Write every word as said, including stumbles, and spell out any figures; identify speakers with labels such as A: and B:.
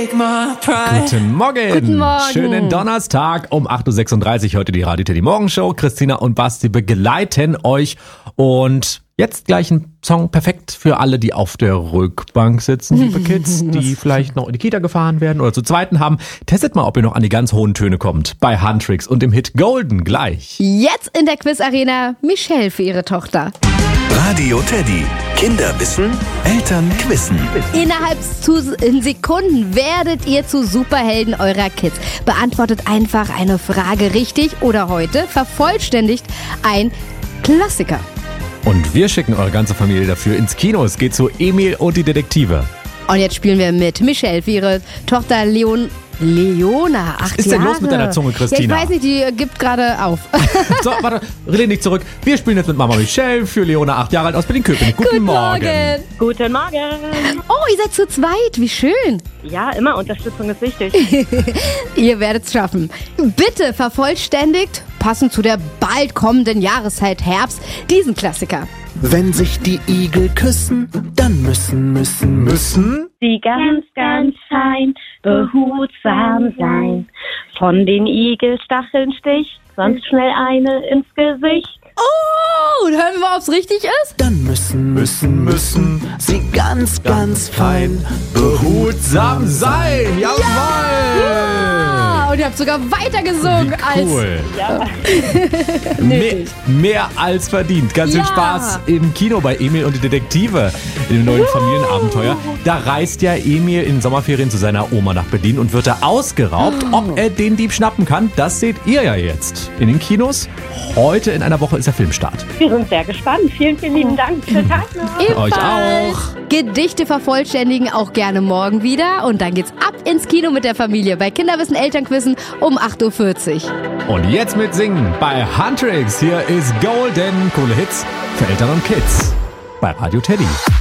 A: take my pride.
B: Guten Morgen.
C: Guten Morgen.
B: Schönen Donnerstag um acht Uhr sechsunddreißig. Heute die Radio Teddy Morgenshow. Christina und Basti begleiten euch. Und jetzt gleich ein Song perfekt für alle, die auf der Rückbank sitzen, liebe Kids, die vielleicht noch in die Kita gefahren werden oder zu zweiten haben. Testet mal, ob ihr noch an die ganz hohen Töne kommt. Bei Huntrix und dem Hit Golden gleich.
C: Jetzt in der Quiz-Arena Michelle für ihre Tochter.
D: Radio Teddy. Kinder wissen, Eltern quizzen.
C: Innerhalb zu in Sekunden werdet ihr zu Superhelden eurer Kids. Beantwortet einfach eine Frage richtig oder heute vervollständigt ein Klassiker.
B: Und wir schicken eure ganze Familie dafür ins Kino. Es geht zu Emil und die Detektive.
C: Und jetzt spielen wir mit Michelle für ihre Tochter Leon... Leona, acht Jahre.
B: Was ist denn los mit deiner Zunge, Christina?
C: Ja, ich weiß nicht, die gibt gerade auf.
B: So, warte, rede nicht zurück. Wir spielen jetzt mit Mama Michelle für Leona, acht Jahre alt aus Berlin-Köpenick. Guten,
C: Guten
B: Morgen.
C: Morgen.
E: Guten Morgen.
C: Oh, ihr seid zu zweit, wie schön.
E: Ja, immer Unterstützung ist wichtig.
C: Ihr werdet es schaffen. Bitte vervollständigt, passend zu der bald kommenden Jahreszeit Herbst, diesen Klassiker.
F: Wenn sich die Igel küssen, dann müssen, müssen, müssen
E: Sie ganz, ganz fein, behutsam sein. Von den Igelstacheln sticht, sonst schnell eine ins Gesicht.
C: Oh, und hören wir mal, ob es richtig ist?
F: Dann müssen, müssen, müssen sie ganz, ganz fein
B: Behutsam sein. Jawohl.
C: Ah, und ihr habt sogar weiter gesungen als...
B: Cool.
E: Ja.
B: mehr, mehr als verdient. Ganz viel
C: Ja.
B: Spaß im Kino bei Emil und die Detektive in dem neuen Familienabenteuer. Da reist ja Emil in Sommerferien zu seiner Oma nach Berlin und wird da ausgeraubt. Ob er den Dieb schnappen kann, das seht ihr ja jetzt in den Kinos. Heute in einer Woche ist der Filmstart.
E: Wir sind sehr gespannt. Vielen, vielen lieben Dank. Schönen Tag noch.
B: Euch
C: Ebenfalls.
B: auch.
C: Gedichte vervollständigen auch gerne morgen wieder. Und dann geht's ab ins Kino mit der Familie bei Kinderwissen Elternquissen um acht Uhr vierzig.
B: Und jetzt mit Singen bei Huntrix. Hier ist Golden. Coole Hits für Eltern und Kids bei Radio Teddy.